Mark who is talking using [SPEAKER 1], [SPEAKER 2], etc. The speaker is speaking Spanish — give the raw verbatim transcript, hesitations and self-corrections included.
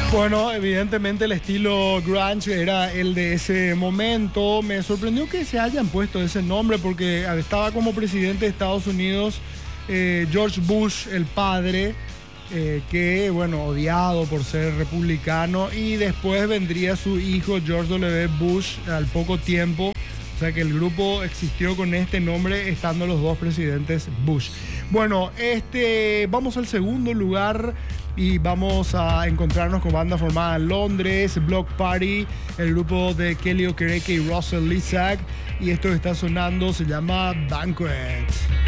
[SPEAKER 1] Bueno, evidentemente el estilo grunge era el de ese momento. Me sorprendió que se hayan puesto ese nombre porque estaba como presidente de Estados Unidos eh, George Bush, el padre, eh, que, bueno, odiado por ser republicano, y después vendría su hijo George W. Bush al poco tiempo. O sea que el grupo existió con este nombre estando los dos presidentes Bush. Bueno, este, vamos al segundo lugar y vamos a encontrarnos con banda formada en Londres, Block Party, el grupo de Kelly Okereke y Russell Lissack. Y esto que está sonando se llama Banquet.